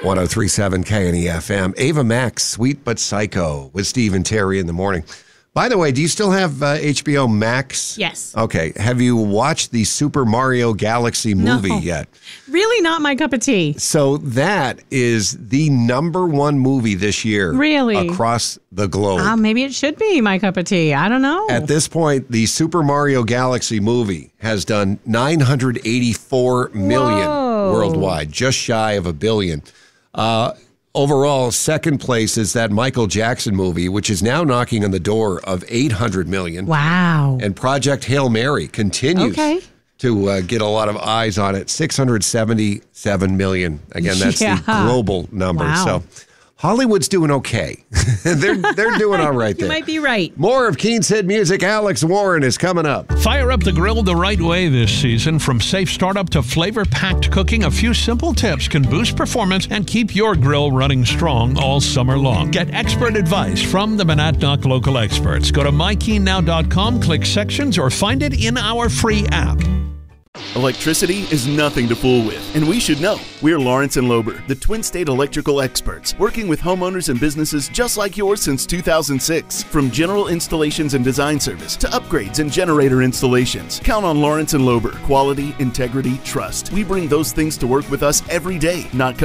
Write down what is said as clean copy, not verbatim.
103.7 KNEFM. Ava Max, Sweet But Psycho with Steve and Terry in the morning. By the way, do you still have HBO Max? Yes. Okay. Have you watched the Super Mario Galaxy movie yet? Really not my cup of tea. So that is the number one movie this year. Really? Across the globe. Maybe it should be my cup of tea. I don't know. At this point, the Super Mario Galaxy movie has done $984 million worldwide, just shy of $1 billion. Overall, second place is that Michael Jackson movie, which is now knocking on the door of $800 million. Wow. And Project Hail Mary continues to get a lot of eyes on it. $677 million. Again, that's the global number. Wow. So Hollywood's doing okay. They're doing all right there. You might be right. More of Keen's hit music. Alex Warren is coming up. Fire up the grill the right way this season. From safe startup to flavor-packed cooking, a few simple tips can boost performance and keep your grill running strong all summer long. Get expert advice from the Monadnock local experts. Go to mykeennow.com, click sections, or find it in our free app. Electricity is nothing to fool with, and we should know. We're Lawrence and Lober, the Twin State electrical experts, working with homeowners and businesses just like yours since 2006. From general installations and design service to upgrades and generator installations, count on Lawrence and Lober. Quality, integrity, trust. We bring those things to work with us every day, not